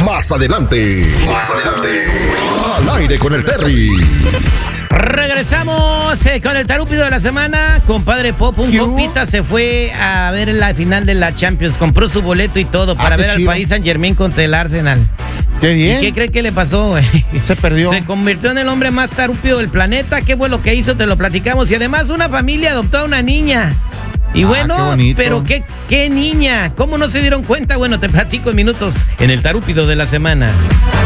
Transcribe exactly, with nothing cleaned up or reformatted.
Más adelante. Más adelante. Al aire con el Terry. Regresamos eh, con el tarúpido de la semana. Compadre Pop, un compita se fue a ver la final de la Champions. Compró su boleto y todo para Ah, ver al chido. Paris Saint Germain contra el Arsenal. Qué bien. ¿Y qué cree que le pasó, güey? Se perdió. Se convirtió en el hombre más tarúpido del planeta. ¿Qué fue lo que hizo? Te lo platicamos. Y además una familia adoptó a una niña. Y Ah, bueno, qué bonito. pero qué, qué niña. ¿Cómo no se dieron cuenta? Bueno, te platico en minutos en el tarúpido de la semana.